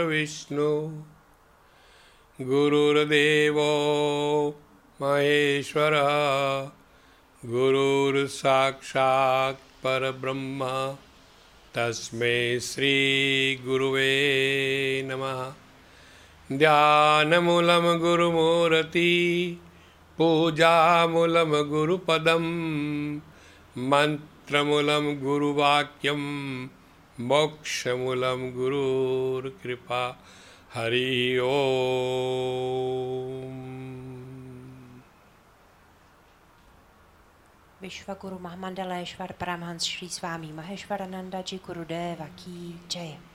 विष्णु गुरुर्देवो महेश्वरः गुरुर्साक्षात् परब्रह्म तस्मै श्री गुरुवे नमः। ध्यानमूलं गुरुमूर्ति पूजामूलं गुरुपदं मंत्रमूलं गुरुवाक्यं मोक्षमूलं गुरुर्कृपा। हरि ओम। विश्वगुरु महामंडलेश्वर परमहंस श्री स्वामी महेश्वरानंद जी गुरुदेव की जय।